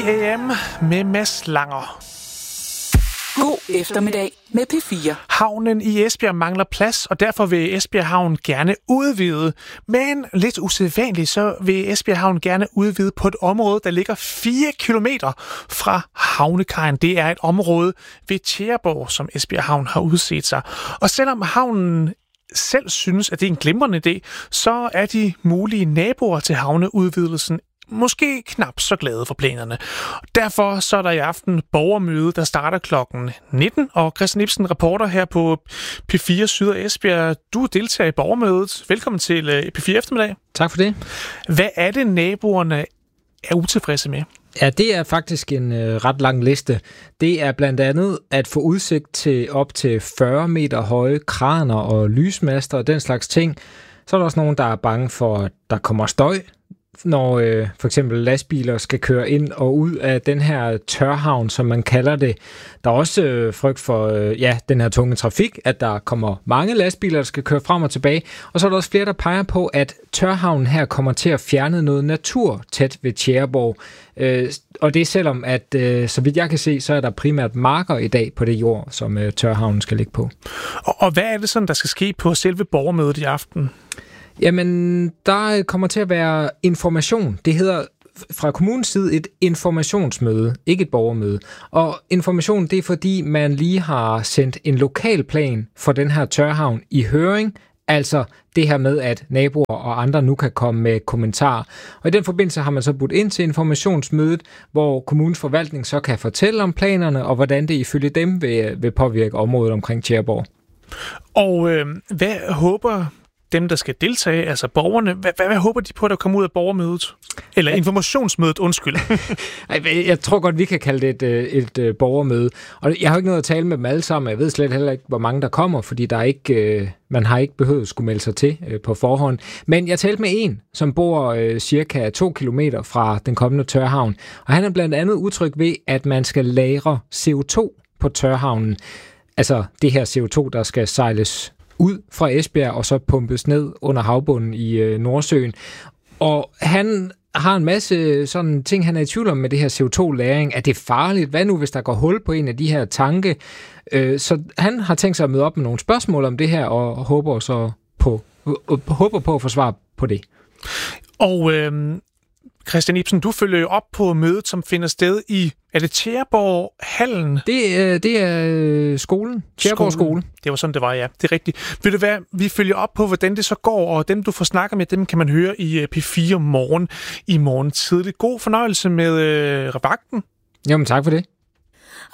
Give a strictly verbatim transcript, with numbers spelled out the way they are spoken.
ni A M med Mads Langer. God eftermiddag med P fire. Havnen i Esbjerg mangler plads, og derfor vil Esbjerg Havn gerne udvide. Men lidt usædvanligt, så vil Esbjerg Havn gerne udvide på et område, der ligger fire kilometer fra havnekajen. Det er et område ved Tjæreborg, som Esbjerg Havn har udset sig. Og selvom havnen selv synes, at det er en glimrende idé, så er de mulige naboer til havneudvidelsen måske knap så glade for planerne. Derfor så er der i aften borgermøde, der starter klokken nitten, og Christian Ibsen, reporter her på P fire Syd og Esbjerg. Du deltager i borgermødet. Velkommen til P fire Eftermiddag. Tak for det. Hvad er det, naboerne er utilfredse med? Ja, det er faktisk en øh, ret lang liste. Det er blandt andet at få udsigt til op til fyrre meter høje kraner og lysmaster og den slags ting. Så er der også nogen, der er bange for, at der kommer støj, når øh, for eksempel lastbiler skal køre ind og ud af den her tørhavn, som man kalder det. Der er også øh, frygt for øh, ja, den her tunge trafik, at der kommer mange lastbiler, der skal køre frem og tilbage. Og så er der også flere, der peger på, at tørhavnen her kommer til at fjerne noget natur tæt ved Tjæreborg. Øh, og det er selvom, at øh, så vidt jeg kan se, så er der primært marker i dag på det jord, som øh, tørhavnen skal ligge på. Og, og hvad er det sådan, der skal ske på selve borgermødet i aften? Jamen, der kommer til at være information. Det hedder fra kommunens side et informationsmøde, ikke et borgermøde. Og information, det er fordi, man lige har sendt en lokalplan for den her tørhavn i høring. Altså det her med, at naboer og andre nu kan komme med kommentarer. Og i den forbindelse har man så budt ind til informationsmødet, hvor kommunens forvaltning så kan fortælle om planerne, og hvordan det ifølge dem vil, vil påvirke området omkring Tjæreborg. Og øh, hvad håber dem, der skal deltage, altså borgerne, hvad, hvad, hvad håber de på, der kommer ud af borgermødet? Eller informationsmødet, undskyld. Jeg tror godt, vi kan kalde det et, et borgermøde. Og jeg har ikke noget at tale med dem alle sammen. Jeg ved slet heller ikke, hvor mange der kommer, fordi der er ikke, man har ikke behøvet at skulle melde sig til på forhånd. Men jeg talte med en, som bor cirka to kilometer fra den kommende tørhavn. Og han er blandt andet utryg ved, at man skal lagre C O to på tørhavnen. Altså det her C O to, der skal sejles ud fra Esbjerg og så pumpes ned under havbunden i øh, Nordsøen. Og han har en masse sådan ting, han er i tvivl om med det her C O to-lagring. Er det farligt? Hvad nu, hvis der går hul på en af de her tanke? Øh, så han har tænkt sig at møde op med nogle spørgsmål om det her, og håber så på, øh, håber på at få svar på det. Og øh, Christian Ibsen, du følger jo op på mødet, som finder sted i, er det Tjæreborg-hallen? Det, øh, det er skolen. Tjæreborg skole. Det var sådan, det var, ja. Det er rigtigt. Vil det være, vi følger op på, hvordan det så går, og dem, du får snakket med, dem kan man høre i P fire morgen i morgen tidligt. God fornøjelse med øh, vagten. Jamen, tak for det.